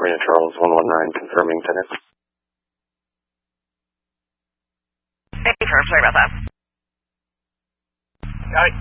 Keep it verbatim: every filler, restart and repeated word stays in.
California Charles one one nine confirming tennis. Hey, Charles, sorry about that. Got it.